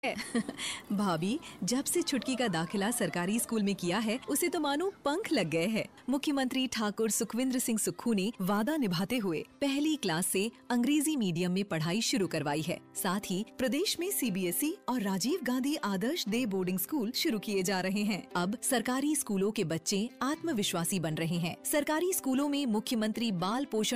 भाभी, जब से छुटकी का दाखिला सरकारी स्कूल में किया है उसे तो मानो पंख लग गए हैं। मुख्यमंत्री ठाकुर सुखविंद्र सिंह सुक्खू ने वादा निभाते हुए पहली क्लास से अंग्रेजी मीडियम में पढ़ाई शुरू करवाई है। साथ ही प्रदेश में सीबीएसई और राजीव गांधी आदर्श डे बोर्डिंग स्कूल शुरू किए जा रहे हैं। अब सरकारी स्कूलों के बच्चे आत्मविश्वासी बन रहे हैं। सरकारी स्कूलों में मुख्यमंत्री बाल पोषण